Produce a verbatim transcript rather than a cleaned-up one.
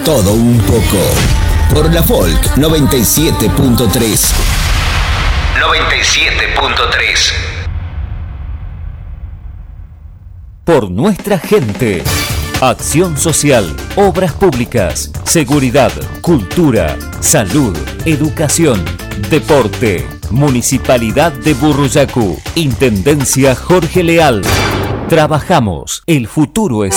todo un poco. Por la Folk noventa y siete punto tres. noventa y siete punto tres. Por nuestra gente. Acción social, obras públicas, seguridad, cultura, salud, educación, deporte. Municipalidad de Burruyacu. Intendencia Jorge Leal. Trabajamos. El futuro es